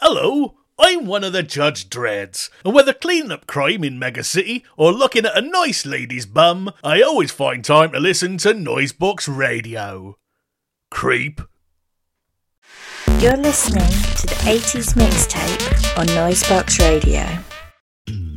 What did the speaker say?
Hello, I'm one of the Judge Dreads, and whether cleaning up crime in Mega City or looking at a nice lady's bum, I always find time to listen to Noisebox Radio. Creep. You're listening to the 80s mixtape on Noisebox Radio.